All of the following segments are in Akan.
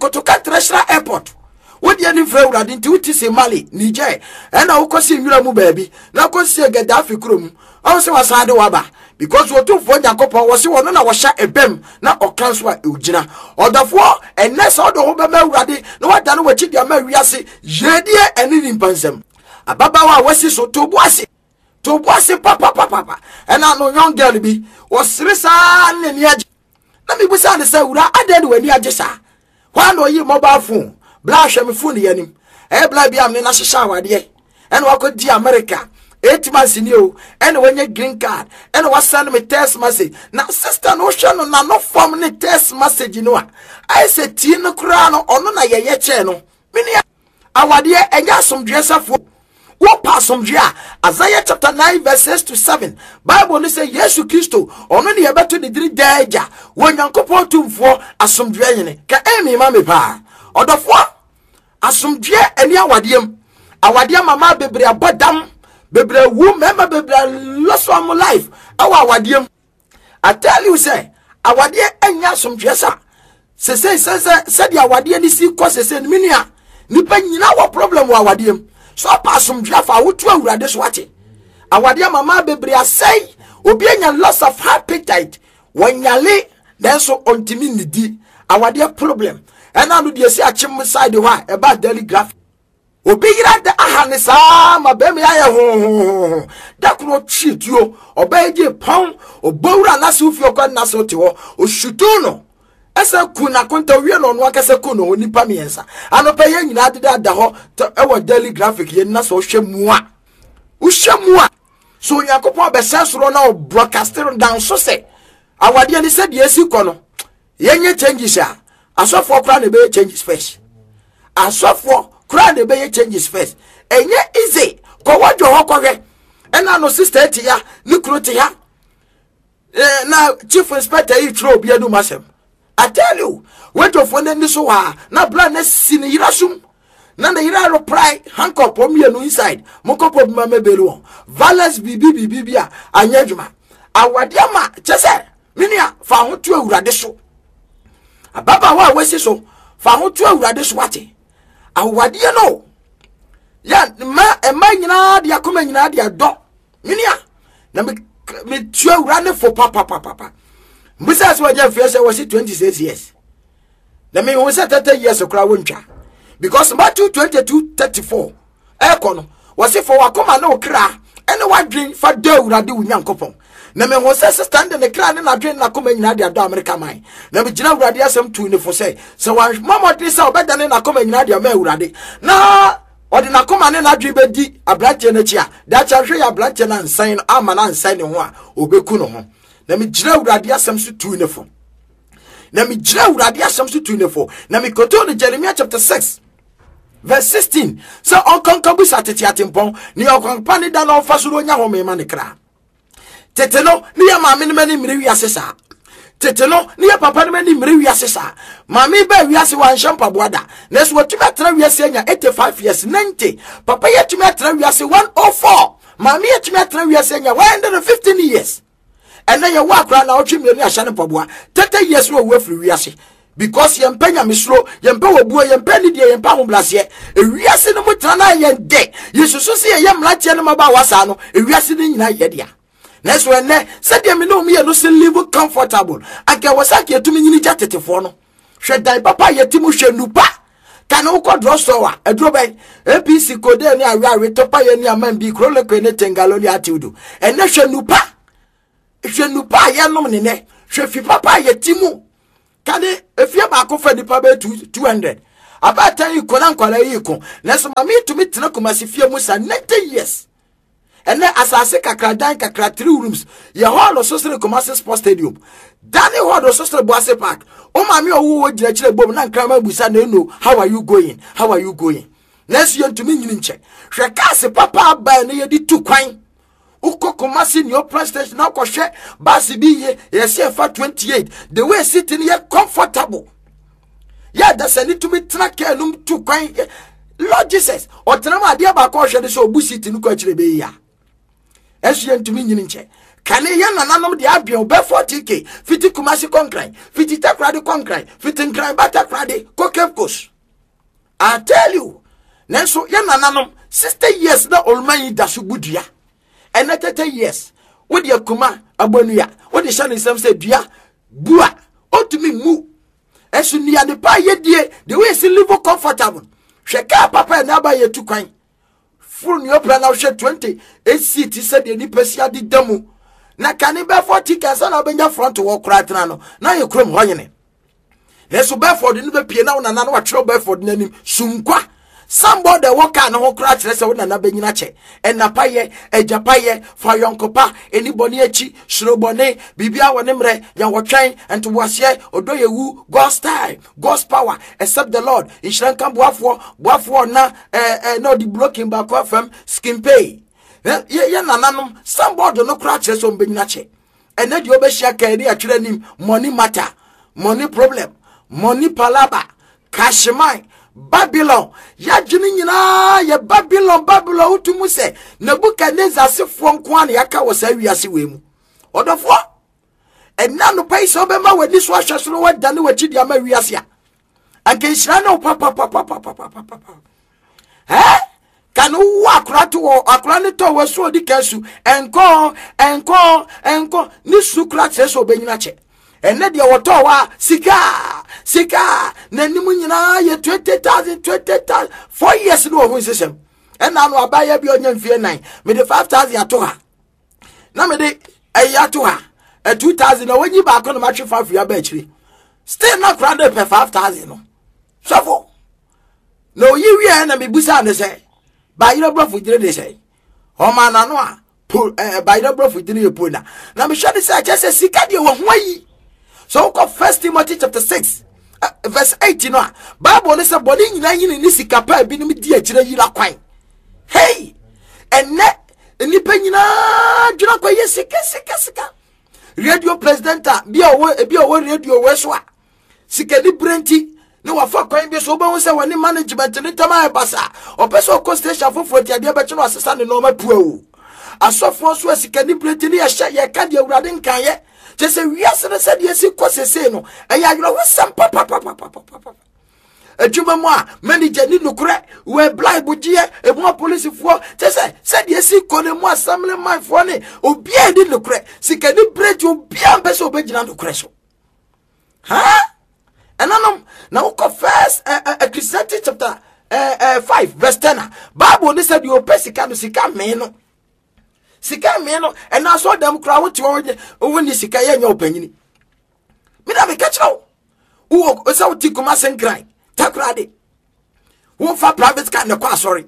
Kotoka International Airport. What the any friend would into say Mali, Niger, and I will see you baby. Now go see a Gaddafi Krum. I was a waba. Because we 2 for the couple was one on our shot a bem, not or transfer Ujina. Or the 4 and next all the Obama ready. No one done what you Mariasi, Jedia and in Pansem. A Baba was so to Boissy, papa. And I know young girl be was Rissa and Yaj. Let me was understand what I did when you are just. Why no you mobile phone? Blash and phone the enemy. Blabby am in a shower, dear. And what could the America? 8 months in you, and when you green card, and was sending me text message. Now, sister, no channel, no form any text message, you know. I said, Tino Crano, or no, ye channel. Minia, our dear, and got some dresser for what pass some drea. Isaiah chapter 9, verses 6-7. Bible say, Yes, you Christo, or many about to the 3 days, when you couple 2 for as some drain. Can any mammy pa, or the 4 as some drea and our dear mamma baby, a badam. Bebre wu member bebre lost one more life. Our wadium. I tell you, say, our dear enya some dressa. Said ya wadia ni si cause say minia. Nipa nyina wa problem wa wadium. So pass some drafa wo twa wura this watch. Our dear mama bebre say obi enya loss of appetite. When yale then so ontimi nidi. Our dear problem. And I know dey say achim side wa about daily graph. Obigira de ahanisa ma be me aye ho da kro treat yo obeje pon obowura na se ufi okwa na so te ho oshutu no esa ku na konta wie no no akase ku no onipa miensa anopa ye nyina de da ho e wo daily graphic ye na so hwemua uhwemua so yakopon be sensoro na broadcaster down so say awade ni se de esi ko no ye nye changes a asofo kra na be changes first asofo Crowd the bay changes first. And yet easy. Go what your hawk and I know sister tia, Nucrotia. Now, Chief Inspector, you throw beer do myself. I tell you, what your phone and this one, now blindness in the Irasum. None the Ira reply, Hanko Pomia no inside, Moko of Mamma Belu, Valence Bibia, and Yajuma. Our dear ma, Chessa, Minia, found 2 radiso. A Baba, why was so? Found 2 radiswati. What do you know? Ya ma e ma nyina dia koma nyina dia do minia na me twa run for papa mbisa so agya fie say was 26 years na me won say 30 years okra wontwa because Matthew 22:34 e kono was for wakoma na okra ene wadwen fa da urade wunyankopon na me won say stand the kra ne na dwen na koma nyina dia do America man na me gina urade asem tu ne for say so wan mama dey say obeda ne na koma nyina dia ma urade na Odina koma ne na dwe bedi abranche na chia da cha hwe ya abranche na nsan ama na nsan ne ho a obeku no ho na me gira urade asem so tu ne fo na me gira urade asem so tu ne fo na me koto ne Jeremiah chapter 6 verse 16 so onkonkabu satete atempon ni onkonpa ne da na ofa so ro nya ho me ma ne kra tete no ni ya ma me ne mani mire wi asesa tete no ni ya papa ne mani mire wi asesa mami ba wi ase wan shampa boada na so tumi atra wi ase nya 85 years 90 papa ya tumi atra wi ase 104 mami ya tumi atra wi ase nya 115 years and then you walk around na otwi mi ahya ne poboa 30 years wo free wi ase because ye mpanya misro ye mpa wobuo ye mpa ni de ye mpa homblase wi ase no mutra na ye de yesusu se ye mlache ne maba wasa no wi ase ni nyina ye dia. Next one, said me no me no still live comfortable. I can was like to me jatete for no. Should die papa yetimu she nupa. Can o ko draw so a draw by APC code ni awa topa ye ni aman bi krole ko ne tengaloli atiudu. And na she nupa. She nupa ya no ne. She fi papa yetimu. Can if you ba ko fa di pa be 200. About time you konan kwala yiko. Na so mami to me tena komasi fie musa 90 years. And then as I say kakra 3 rooms, ye hall of social commercial sports stadium. Danny hall of social boise park. Oh mami owo jire bom na nkrama busa na no. How are you going? How are you going? Next year to me nyinche. Hwe ka se papa ba na ye di tu kwan. Uko commercial new prestation na ko hwe basi bi ye se fa 28. The way sitting here comfortable. Yeah, that's a need to be track num tu kwan. Lord Jesus, or tenama dia ba ko hwe de so obusi tinu ko akire be ya. Esyen to me nyinche. Can you nanom de abio be 40k, 50 Kumasi Konkran, 50 Takrade Konkran, 50 Nkran Batakrade, Kokepkos. I tell you, Nenso nanom 60 years na olman dasubudia. And 30 years. What your kuma abonuya? What the shan is some say dia bua or to me moo. And so near the pie the way she live comfortable. Sheka papa and naba ye too kind. Full your plan of 20 8 said the nipesia di demo. Na caniba 40 casan abenya front to walk right now. Now you crum hoyene. Let's obey for the new piano and another trouble for the name Sumqua. Somebody walk out and walk right. Let's go na beninache. And na paye, a japaye, for yon copa, anybody echi, shrobone, bibia wanemre, yan watching, and to wasye, odoye wu, God's time, God's power, except the Lord. In Shrankan Buafo, na, no, the blocking back off them, skin pay. Nanum, somebody no crutches on beninache. And then you obeshia carry a training, money matter, money problem, money palaba, cash mine. Babylon, ya jini nyina ya Babylon utumu se Nebuchadnezzar se fon yaka wasa wiase wemu odofo enna no pai so bema wadi so ahwesoro wadane wachi dia ma wiase a anke nhira no papa kan wo akra ne to waso odi kansu enko ni sukra tseso benyina che enne dia woto wa sika na nimu nyina ye 20,000 4 years no ho system enna no abaya bi onya mfie 9 me de 5,000 ato ha na me de ato ha 2,000 na wanyi ba ko no matwe 5 ya ba chiri still na crowd per 5,000 no so no yi wi na me busa ne say ba yiro bro fujire de say o ma na no a ba yiro bro fujire ye pona na me hwe de say chese sika de wo ho yi. So, 1 Timothy chapter 6, verse 8, you know, Bible is a body in this capa, be me dear, you quine. Hey, and net, and Nipena, do not quite sika. Radio President, be away, radio Westwa. Sika Brenti, no, a fuck coin be so bones and when management and Tamaya Bassa, or Peso Costation for 40 years, but you assistant in normal pro. I saw François Sika Brenti, a shot your candy, Radin Kanye. Just say yes, and I said yes, you could say no. And I know some papa. A Juma, manager need no crack, where blind would ye, a more police for. Just said yes, you call him more family, my funny, or be I did look crack. See, can you break your beyond best obedient to crash? Huh? And I now confess a Christianity chapter 5, verse 10. Bible said you oppress can see come man. Sika meno and I saw them crowd to when the sika in your opinion. Me na me catch now. Who is out Tikumas and cry? Takrade. Who for private kind of sorry.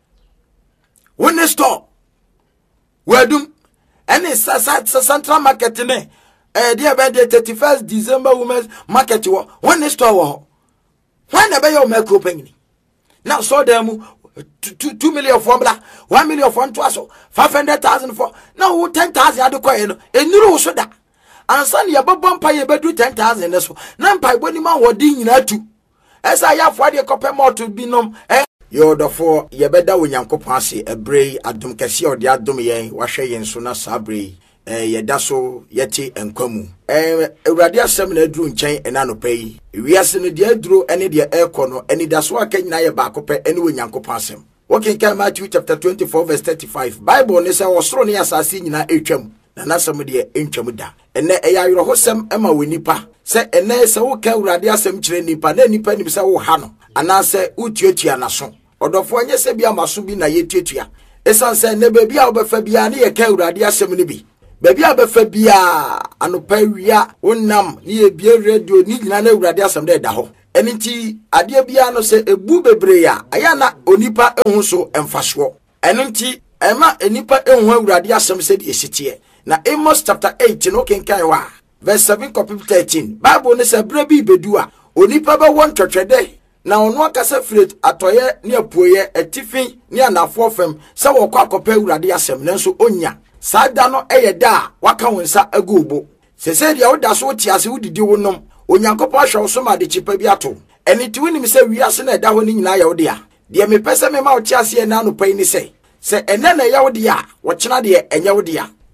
When they store. Where do and it's a central market in there. Dear by the 31st December women's market when they store. When the bay of make opening. Now saw them 2 million for 1 million for 500,000 for now 10,000 at the coin and you so that and son your bumper you better 10,000 so now by when man were ding too as I have for the copper more to be known you're the four you better when you pass a bray at Dum Cassia or the Adomie washe and sona sabre Yadaso Yeti and Komu. Radia seminar drew in chain and anopay. We are sending the drew any dear air corner, any that's why can you back up anyway Yanko pass him. Walking can Matthew chapter 24, verse 35. Bible is our strong as I seen in our HM, and that's somebody in Chamuda. And there are your hosem Emma Winipa. Say, and there's a woke radia sem nipa, then nipa nimsa hano. And I say, Utiotia nason. Or the four years be a masubi na yetia. Esan say, Nebaby over Fabiani a cow radia seminibi. Baby abefa bia anopawia wonnam ne ebie radio ni nyina na awurade asem da ho enenti ade bia no se ebu bebre ya aya na onipa ehun so emfaso enenti ema enipa ehun awurade asem se de esitie na Amos chapter 8 no kenkan wa verse 7 copy 13 Bible ne se bra bi bedu a onipa be won twetwede na ono akasa firet atoye ne apuoye atifin ne anafo fam se wo kwa akopa awurade asem nanso onya Sada no da waka wonsa agubo sese dia woda so tiase wodidi wonom onyankopɔ ahwe so ma de chipa bi ato eni ti woni mi se wiase na da ho ni nyina ya wode a de me pese me ma wo tiase na no pai ni se ene na ya wode a wo kyena de enya wode a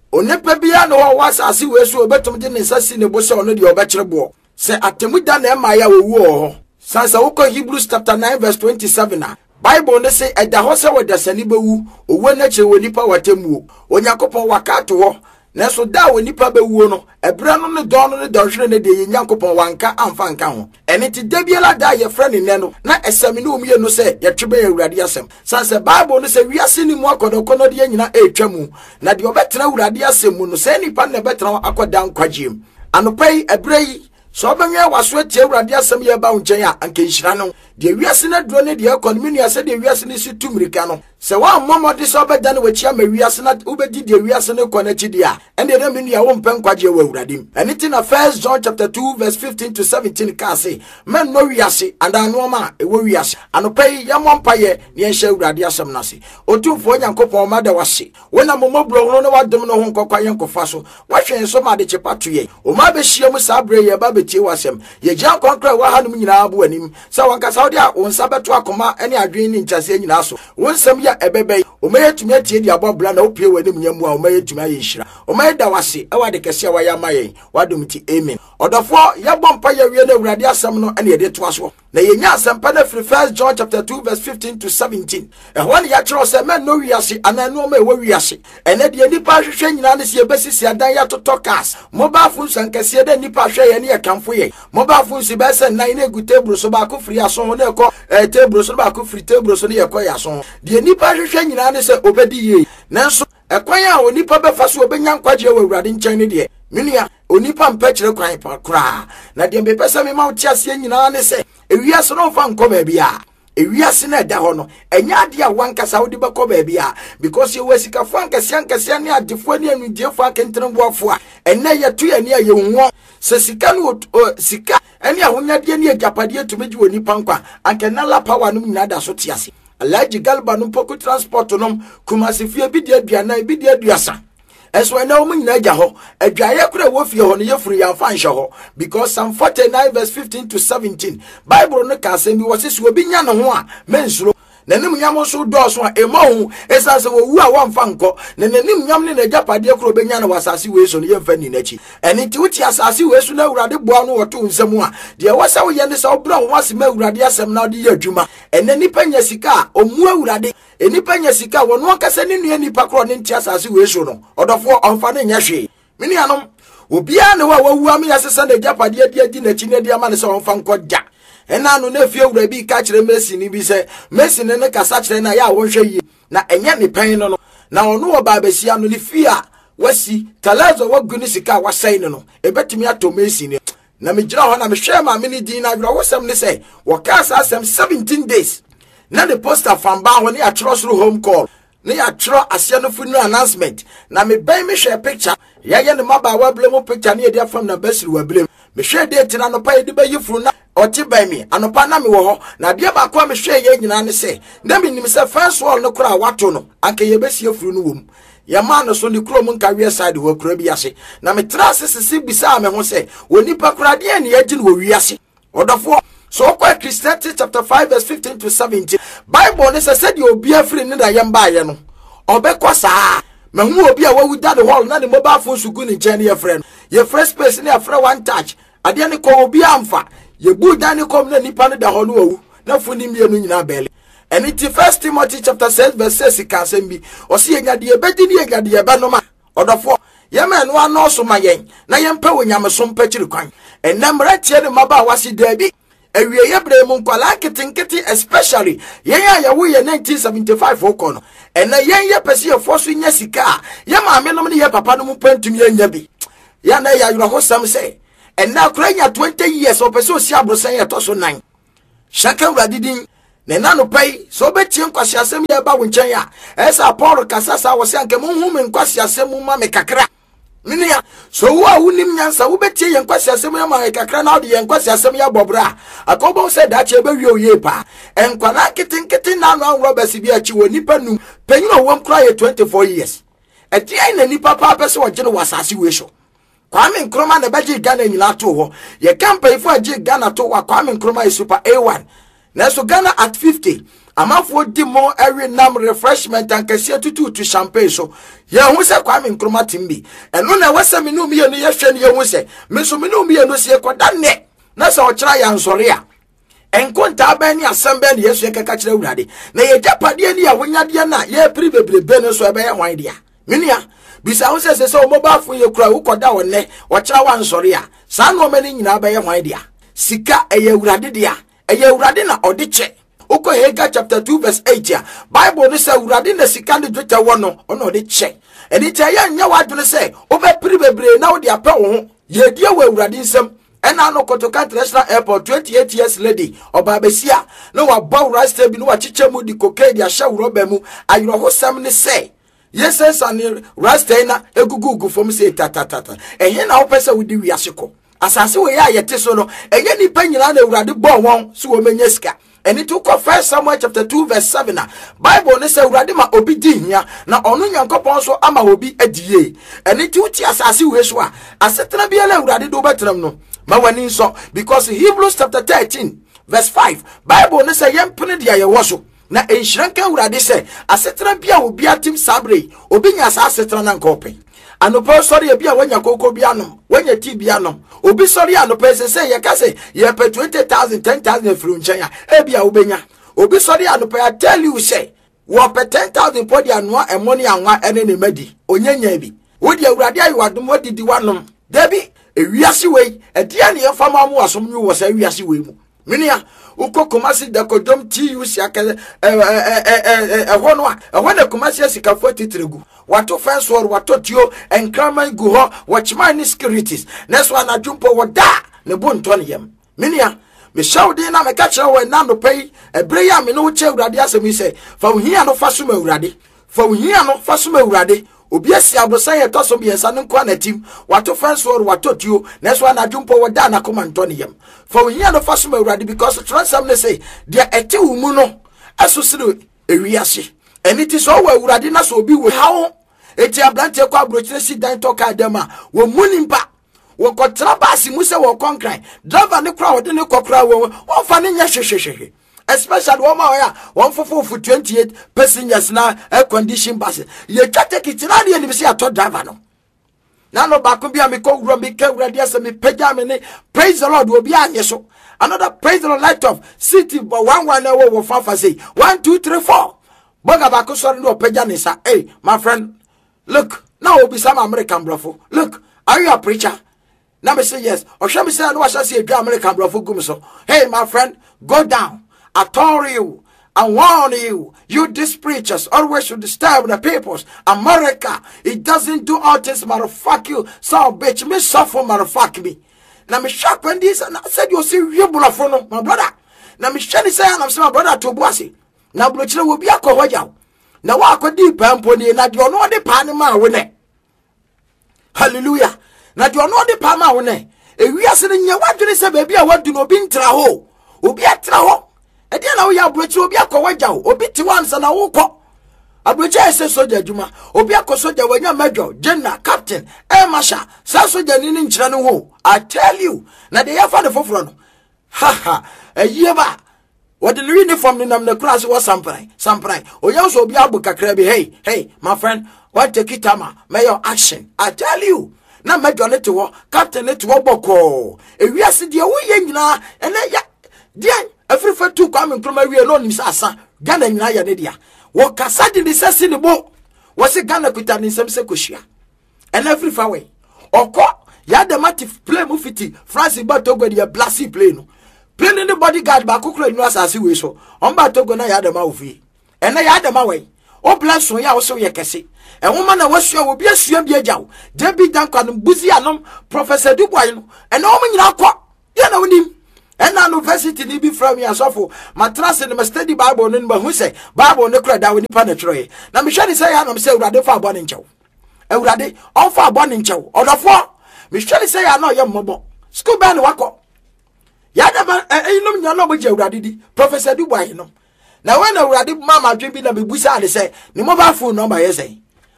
onipa bia no ho wasase we so obetum de ne nsasi ne bo se ono de obekirebo se atemuda na ema ya wowu ho sansa woko Hebrews chapter 9 verse 27 Bible ne say eda ho se wodasani bewu owo na che wonipa watemu Onyankopon wakato ho na so da wonipa bewu no ebra no ne don no ne dɔhwere ne de Nyankopon wanka amfa nka ho ene ti dabiela da ye frɛ ne ne no na esami no umie no se ye twebe awurade asem sansa Bible no se wiase ni mu akodokono de nyina etwamu na de obetena awurade asem mu no se nipa ne betena akoda nkwagiem anopai ebrei so benye waso tie awurade asem ye ba nkyɛn a anka nhira no de wiase na duro ne de economy no ase de wiase ne si tumrika no se wa mmomode so beda ne wachi ama wiase na ubedi de wiase ne kɔ na chidi a ende na menu ya wo mpen kwagye wa awurade anything na 1 John chapter 2 verse 15 to 17 ka say men no wiase and anoma e wo wiase anopai ya mompaye ne enhye awurade asem na se otumfo Nyankopɔn ma da wase wona momobro no wadom no ho nkɔkwa yenkofa so wahwe nso ma de chepato ye o ma be hia mu sabre ye ba betie wasem ye gyan konkra wa hanum nyina abo anim sa wanka saudi a wonsa beto akoma ene adwen ni nkyase nyina so wonsam ya ebebe o ma yetumi atie di abobla na opie wanim nyamu a o ma yetumi ayeshira o ma da wase e wade kese wa ya mayen wadom ti amen odofo ya bompa ya wie na awurade asem no ene de to aso na yenya asempa na free 1 John chapter 2 verse 15 to 17 e ho ne ya kyerɛ se men no wiase ananu ma e wo wiase ene de nipa hwehwɛ nyina ne se ebesisi adan ya totɔ cars mobile phone sankase de nipa hwɛ ye ne ye kamfo ye mobile phone si be se nan na egu table so ba ko free aso ne ko table so ba ko free table so ne ye ko ya so de nipa hwehwɛ nyina ne se obedi ye nanso ekwan a onipa befa so obenya nkwagye wa awurade nkyɛn ne de menua onipa mpɛkyere kwan pa kra na de mbepɛsɛ me ma wo tiase nyina ne se ewiase no fa nkɔ ba bia ewiase na da ho no enya ade a wankasa wo de bɛkɔ ba bia because ye wasika fo ankase ne adefo ne anudiefo akentremboafo a enne ye to ye ne ye hunwo se sika no sika ene ahonyade ne agapade tumegi woni pankwa ankenna la power no nyina da so tiase alaji galba no poku transport no kumasifie bi de aduana bi de aduasa eso na wo nyina gya ho adwaye kura wo fie ho no yefuru ya fa nhye ho because Psalm 49 verse 15 to 17 Bible no ka se bi wo se obi nya no ho a mensuro nanim nyam so dɔso a emahu esase wo wu a wonfa nkɔ na nanim nyam ne nagyapade kuro benya na wasase we so no yemfa ni nachi eni ti wuti asase we so na awurade boa no woto nsam a de wasa wo ye ne sa obra ho asem awurade asem na de adwuma ene nipa nya sika omu awurade enipa nya sika wono akasa ne nua nipa kuro ne nti asase we so no odofo onfa ne nya hwe mini anom obia ne wa wawu am yasesa nagyapade adi nachi ne de ama ne sa onfa nkɔ ja ena no na fie wura bi ka kire Messi ni bi se Messi ne kasa kire na ya wonhwe yi na enya ne pan no na ono wo ba besia no ne fie a wasi talazo wagu ni sika wasai no ebetimi ato Messi ni na me gira ho na me hwe ma me ni din na wura wosam ne se wo ka sa asem 17 days na the poster fan ba ho ne ya trust home call ne ya tro asia no funeral announcement na me ban me hwe picture ya ye ne maba wa blem picture ne dia fam na basiri wa blem me hwe date na no pa de ba yifuru na oti by me anopa na me wo ho na de ba kwa me hwe ye nyina ne se na me nim se first wall no kura wato no anka ye besie furu no wom ya ma no so ne kuro mu nka wie side wo kura bi ase na me tra sisi bisa me ho se woni pa kura de ne yagi no wi ase odofo so kwa Christianity chapter 5 verse 15 to 17 Bible ne said you obi afri ne da yemba ye no obekɔ saa mahu obi a wawu da the hall na ne mobile phone sugu ne nkyɛn ye friend ye first space ne afra one touch ade ne kɔ obi amfa ye bu da ne kom na nipa ne da hɔ no wawu na funi mienu nyina bele eni ti 1 Timothy chapter 6 verse 6 ka asɛm bi ɔse ye nyade ye bedi ne ye nyade ye banoma ɔdɔfo ye ma no ano so ma yen na ye mpa wonyame so mpa kyiri kwan enam ratie ne maba wase dabi awie ye bre mu nkwala kitinkiti especially yen ya ye wo ye 1975 okono ena yen ye pese ye foso nya sika ye ma me nom ne ye papa no mu pantumi anya bi ya na ya yuro ho sam se ena kura nya 20 years o pese o si abrosan ye to so 9 shaka uradidin ne na no pai so betie nkwasi asem ye ba wo nchen ya esa Paul kasasa wo se anke mu hu me nkwasi asem mu ma me kakra minia so wo a wonim nyansa wo betie ye nkwasi asem ye ma kakra na de ye nkwasi asem ya bobra akobo se da che be wie oye pa enkwala kitinkiti na no anwo basi bi achi wo nipa num panyin wo mkra ye 24 years etiai na nipa pa pese wo gene wasase we so Kwame Nkrumah na baji Ghana nyina to ho ye campaign for agi Ghana to wa Kwame Nkrumah is super A1 Now so Ghana at 50. Amafo di mo every nam refreshment and kese tutu to champagne so ye hu se Kwame Nkrumah timbi eno na wese me no me no ye hwe ne ye hu se me so me no me no se koda ne na se o kira ya nsore a enkonta ba ni asem ba ne Yesu ye keka kira Awurade na ye japade ni ya wonyade na ye pri bebrebe no so e be ye hwan dia menua bisa hu se o mobafo ye kura wo koda wo ne o kira wa nsore a sa no mani nyina ba ye hwan dia sika eye Awurade dia eye Awurade na odiche Oko Haggai chapter 2 verse 8 ya Bible ni say urade na sika ne dwetwa wo no ono de che eni che ya nya wadwene say obe pri bebre na wo de apa wo ho ye die wo urade nsem ena no Kotoka International Airport 28 years lady oba besia no wa baw rasta bi no wa chiche mu di cocaine dia sha roba mu ayro ho sam ne say yes and rasta na egugugu fom say tatatata ehe na wo pese wo di wiase ko asase we ya yete so no enye ni pa nyina na urade bo won so wo menya sika. And it took 1 Samuel chapter 2 verse 7. Bible ne say urade ma obi di hia na onu Nyankopon so ama obi adie. And it uti asase we so a asetena biala urade do betram no. Ma wani so because Hebrews chapter 13 verse 5 Bible ne say yempene dia ye wo so na enhyiranka urade say asetena bia obi atim sabre obi nya asetena na nkopen. Anopo sorry bia wanya koko bia no wanya ti bia no obi sorry anopo say ye ka say ye pe 20,000 10,000 fru nchen ya e bia obenya obi sorry anopo I tell you say wo pe 10,000 podi anoa e money anwa ene ne madi onyanya bi wo di Awurade ayi wadom odidi wanom dabi ewiase wei e dia ne yefama mu asom nyu wo say wiase wei mu minia uko Kumasi da kodom TUC aka hono a ehona Kumasi asika 43 wato fence war wato tio enkraman gu ho watchman ni securities next one adwumpo woda ne bonto ne yam minia me shawde na me ka kire wo na no pay ebre ya me no che Awurade asemi se fa ohia no fa so ma Awurade fa ohia no fa so ma Awurade obi asi abosan ye toso bi ensa no kwa na tim wato fence war wato tio next one adwumpo woda na komanto ne yam fa ohia no fa so ma Awurade because transam ne say dia ete wu mu no aso sire ewiase and it is all Awurade na so obi we hawo eti ablante kwa brochire si dan toka adema wo munimpa wo kotra basi mu se wo konkran driver ne kra wo de ne kokra wo fa ne nya hwehwehwe especially wo ma ya won fofo 28 passengers na air condition bus ye twate kitina de ni se ato driver no na no ba ko bia me ko wura me ka wura dia se me pagya me ne praise the Lord obi anye so another praise the Lord light of city but one na wo fa say 1 2 3 4 boga ba ko sorry no pagya ne sa hey my friend. Look, now will be some American brofo. Look, are you a preacher? Now me say yes. Or shall me say I know I shall see a American brofo gumso. Hey, my friend, go down. I told you, I warn you. You these preachers always should disturb the peoples. America, it doesn't do all this, motherfuck you. So bitch, me suffer, motherfuck me. Now me shock when this and I said you see you brofo, my brother. Now me shall say I'm my brother to bossy. Now blochile will be a cohoya. Na wa akodi pampo ni na de ono de pa ne ma wo ne hallelujah na de ono de pa ma wo ne ewiase ne nya wadwene se ba bia wadu no obi ntra ho obi atra ho e de na wo ya abrochi obi akọwaja ho obi ti wansa na wo kọ abrochi ese soja adwuma obi akosoja wanya major general captain marshal sa soja ni nkyira no ho I tell you na de ya fa de foforo no ha ha eyeba what the uniform in the class was samprai. Oh, you also be able to hey, my friend, what take it, may your action. I tell you, now make your little captain little boko. If we are sitting away, and then, yeah, every for two coming from my alone is Asa, Ghana in Nadia. What Cassad in the sass in the boat was a Ghana Kutan in some secusia. And every far way. Or call Yadamatif play mufiti, Francis Batogo, your blasty plane. Plane the bodyguard back who no as we so. On Batogo na Yadama ofi. And na Yadama way. O bless so ya also ye kese. And woman was sure will be a swim be a jow. Debbie Duncan Buzianum, Professor Dubois, and all men yakwa. You know him. And now university ni be from ya sofo. Matras in the study Bible no who say Bible no credit down the penetrate. Na me shall say am say urade fa abon nchew. Urade on fa abon nchew. Odofo. Me shall say I know yam mobo. School ban wako. Yadama enum nya no boje urade di Professor Dubois no. Na when urade mama dwen bi na be busa de say ni mobile phone number yes say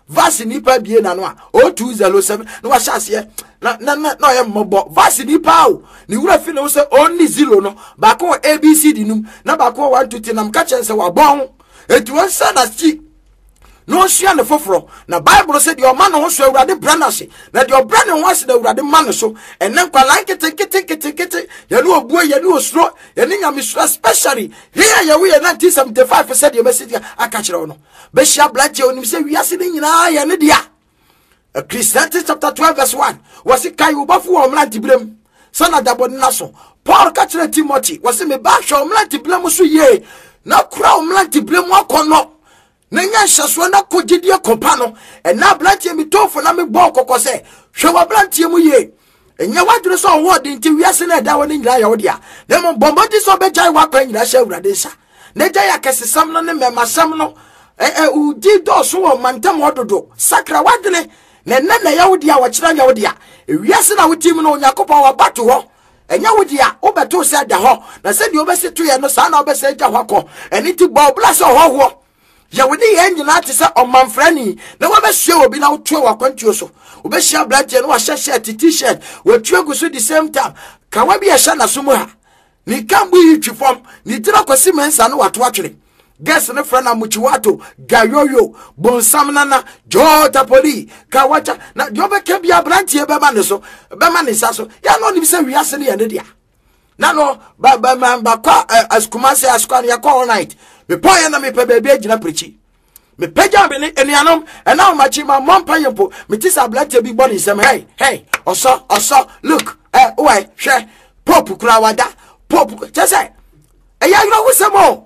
verse nipa bie na no a 0207 no wa hyase na ye mobo verse nipa o ni wura fi no say only 0 no ba ko abcd num na ba ko 1 2 3 nam ka chen say wa bon etu won sa na chi no sua ne foforo na Bible say the man no so awurade branase na the obrane ho ase na awurade man so enen kwa like kete ye no obuo ye no osuro ye ne nyamesura especially here ye we 1975 said the message aka kire no be hia blache onim say wiase ne nyina ye ne dia Ecclesiastes chapter 12 verse 1 was kai ubafo wo mlanti blem sana dabo na so Paul ka kire Timothy was me ba hwe mlanti blem so ye na kura mlanti blem akono Nenya shaso na kogidie kompa no na blantie mi tofo na me bo kokose hwe wa blantie mu ye enya wadure so wo de nti wiase na da woni nyira ya wo dia na mo bombodi so be jai wa kwa nyira sha awurade sha na jai akesesam no ne memasam no udi do so wo mantem ododo sakra wadene na ya wo dia wo kira ya wo dia wiase na wotim no Yakobon wa bato ho enya wo dia wo beto se da ho na se di obeseto ye no sa na obese ja hwa ko eni ti bo blase ho ya woni ye nyina te se omanfrani na wa be hye obi na wotwe wa kwantuo so wo be hye blaje no wa hye t-shirt wo twe gu so the same time ka wa bi ya hye na so mu ha ni kambu yi twifom ni tira kwasi mensa no wato atwere gas ne frana muchiwato gayoyo bonsam nana jota poli ka wacha na jobe ke bia brantie be ma ne so be ma ne sa so ya no ni bi se wiase ne ya ne dia na no ba kwa askumase askwan ya kwa all night me boy na me pe baby agina prechi me peja be ne enianom na ma chi ma mompa yempo me ti sa blate bi boni sem hey oso look why hwe pop kura wada pop chese ya yiro wusemo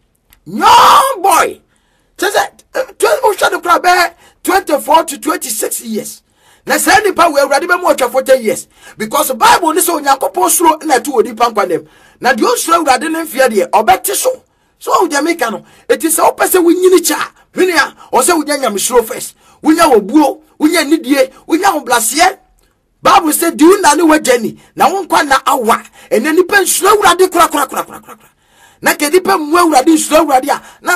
young boy chese o shado kura be 24 to 26 years na say ni pa we awurade be mo 40 years because Bible ni so Yakobon suro na tu odi pankwanem na de o suro awurade ne mfie de obete so o Jamaica no it is o pese wunyini cha hwenia o se wunya nyamesuro first wunya obuo wunya nidie wunya oblase Bible say do na ne wajani na wonkwa na awa ene nipa suro awurade kura na ke nipa mu awurade suro awurade a na